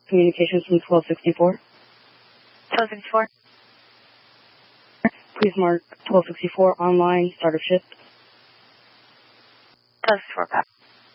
communications from 1264. 1264. Please mark 1264 online, start of shift. 1264, copy.